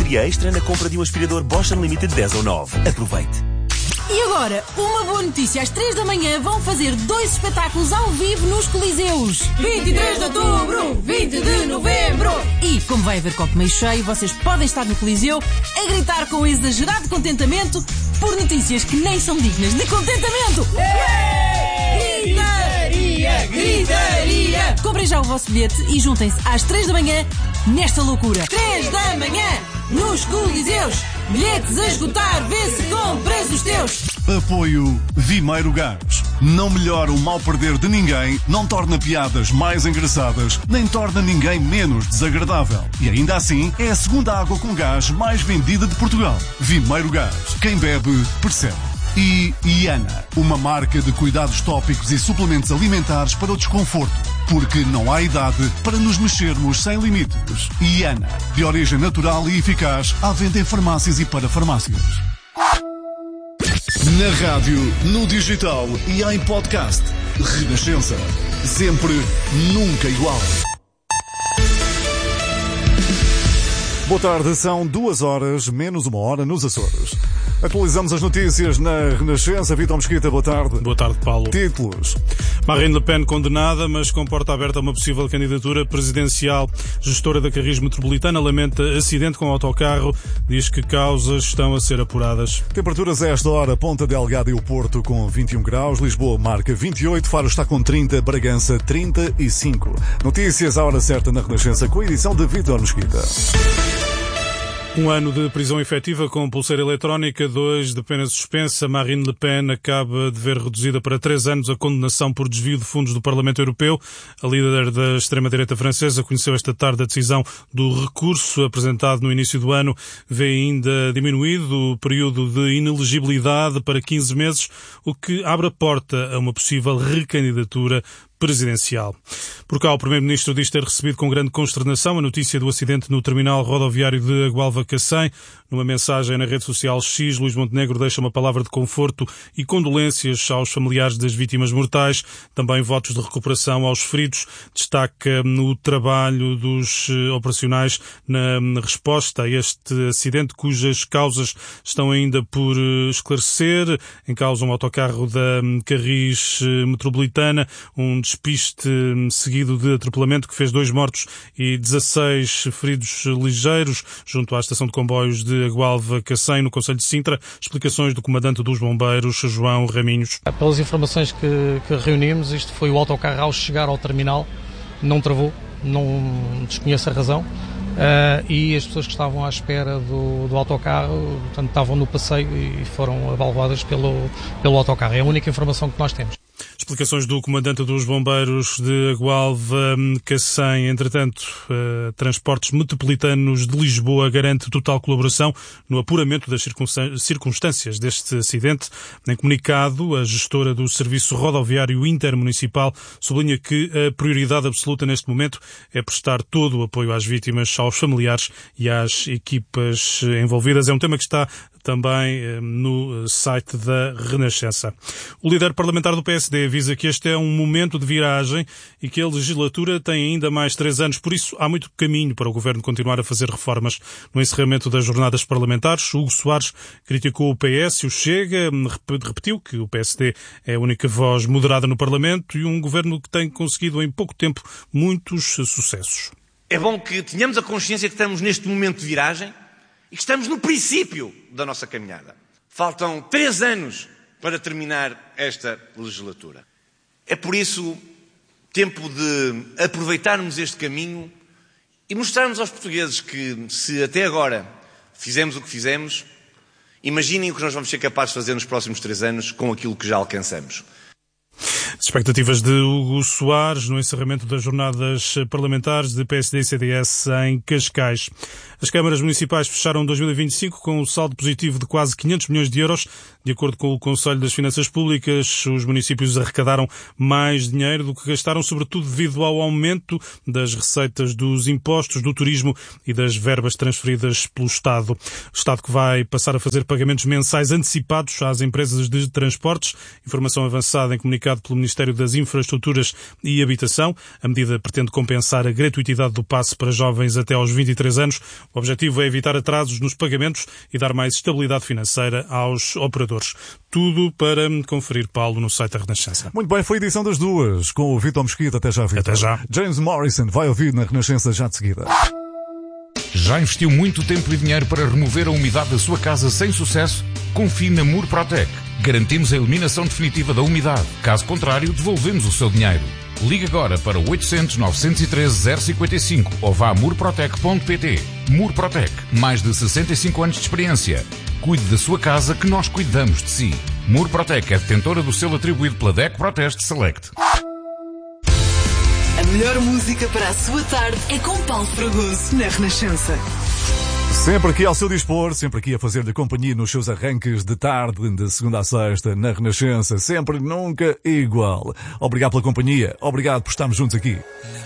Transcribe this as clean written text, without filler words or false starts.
mais-valia extra na compra de um aspirador Bosch Unlimited 10 ou 9. Aproveite! E agora, uma boa notícia. Às 3 da manhã vão fazer 2 espetáculos ao vivo nos Coliseus. 23 de outubro, 20 de novembro. E, como vai haver copo meio cheio, vocês podem estar no Coliseu a gritar com exagerado contentamento por notícias que nem são dignas de contentamento. Gritaria, gritaria. Comprem já o vosso bilhete e juntem-se às 3 da manhã nesta loucura. 3 da manhã, nos Coliseus. Bilhetes a esgotar, vê se compras os teus. Apoio Vimeiro Gás. Não melhora o mal perder de ninguém, não torna piadas mais engraçadas, nem torna ninguém menos desagradável. E ainda assim, é a segunda água com gás mais vendida de Portugal. Vimeiro Gás. Quem bebe, percebe. E Iana, uma marca de cuidados tópicos e suplementos alimentares para o desconforto. Porque não há idade para nos mexermos sem limites. Iana, de origem natural e eficaz, à venda em farmácias e para farmácias. Na rádio, no digital e em podcast. Renascença. Sempre, nunca igual. Boa tarde, são 2 horas, menos 1 hora nos Açores. Atualizamos as notícias na Renascença. Vítor Mesquita, boa tarde. Boa tarde, Paulo. Títulos. Marine Le Pen condenada, mas com porta aberta a uma possível candidatura presidencial. Gestora da Carris Metropolitana lamenta acidente com autocarro. Diz que causas estão a ser apuradas. Temperaturas a esta hora. Ponta Delgada e o Porto com 21 graus. Lisboa marca 28. Faro está com 30. Bragança 35. Notícias à hora certa na Renascença com a edição de Vítor Mesquita. 1 ano de prisão efetiva com pulseira eletrónica, 2 de pena suspensa. Marine Le Pen acaba de ver reduzida para 3 anos a condenação por desvio de fundos do Parlamento Europeu. A líder da extrema-direita francesa conheceu esta tarde a decisão do recurso apresentado no início do ano. Vê ainda diminuído o período de inelegibilidade para 15 meses, o que abre a porta a uma possível recandidatura presidencial. Por cá, o Primeiro-Ministro diz ter recebido com grande consternação a notícia do acidente no terminal rodoviário de Agualva-Cacém. Numa mensagem na rede social X, Luís Montenegro deixa uma palavra de conforto e condolências aos familiares das vítimas mortais, também votos de recuperação aos feridos. Destaca o trabalho dos operacionais na resposta a este acidente, cujas causas estão ainda por esclarecer. Em causa um autocarro da Carris Metropolitana, um despiste seguido de atropelamento que fez 2 mortos e 16 feridos ligeiros junto à estação de comboios de Agualva-Cacém, no concelho de Sintra. Explicações do comandante dos bombeiros, João Raminhos. Pelas informações que reunimos, isto foi o autocarro ao chegar ao terminal, não travou, não desconheço a razão, e as pessoas que estavam à espera do autocarro, portanto, estavam no passeio e foram abalroadas pelo autocarro. É a única informação que nós temos. Explicações do comandante dos bombeiros de Agualva-Cacém. Entretanto, Transportes Metropolitanos de Lisboa garante total colaboração no apuramento das circunstâncias deste acidente. Em comunicado, a gestora do Serviço Rodoviário Intermunicipal sublinha que a prioridade absoluta neste momento é prestar todo o apoio às vítimas, aos familiares e às equipas envolvidas. É um tema que está também no site da Renascença. O líder parlamentar do PSD avisa que este é um momento de viragem e que a legislatura tem ainda mais 3 anos. Por isso, há muito caminho para o Governo continuar a fazer reformas. No encerramento das jornadas parlamentares, Hugo Soares criticou o PS e o Chega, repetiu que o PSD é a única voz moderada no Parlamento e um Governo que tem conseguido em pouco tempo muitos sucessos. É bom que tenhamos a consciência que estamos neste momento de viragem e que estamos no princípio da nossa caminhada. Faltam 3 anos para terminar esta legislatura. É por isso tempo de aproveitarmos este caminho e mostrarmos aos portugueses que, se até agora fizemos o que fizemos, imaginem o que nós vamos ser capazes de fazer nos próximos 3 anos com aquilo que já alcançamos. Expectativas de Hugo Soares no encerramento das jornadas parlamentares de PSD e CDS em Cascais. As câmaras municipais fecharam 2025 com um saldo positivo de quase 500 milhões de euros. De acordo com o Conselho das Finanças Públicas, os municípios arrecadaram mais dinheiro do que gastaram, sobretudo devido ao aumento das receitas dos impostos, do turismo e das verbas transferidas pelo Estado. O Estado que vai passar a fazer pagamentos mensais antecipados às empresas de transportes. Informação avançada em comunicado pelo Ministério Ministério das Infraestruturas e Habitação. A medida pretende compensar a gratuitidade do passe para jovens até aos 23 anos. O objetivo é evitar atrasos nos pagamentos e dar mais estabilidade financeira aos operadores. Tudo para conferir, Paulo, no site da Renascença. Muito bem, foi a edição das duas, com o Vítor Mesquita. Até já, Vítor. Até já. James Morrison vai ouvir na Renascença já de seguida. Já investiu muito tempo e dinheiro para remover a umidade da sua casa sem sucesso? Confie na Murprotec. Garantimos a eliminação definitiva da umidade. Caso contrário, devolvemos o seu dinheiro. Ligue agora para 800 913 055 ou vá a murprotec.pt. Murprotec, mais de 65 anos de experiência. Cuide da sua casa que nós cuidamos de si. Murprotec é detentora do selo atribuído pela DEC Proteste Select. A melhor música para a sua tarde é com Paulo Fragoso na Renascença. Sempre aqui ao seu dispor, sempre aqui a fazer-lhe companhia nos seus arranques de tarde, de segunda a sexta, na Renascença, sempre, nunca igual. Obrigado pela companhia, obrigado por estarmos juntos aqui.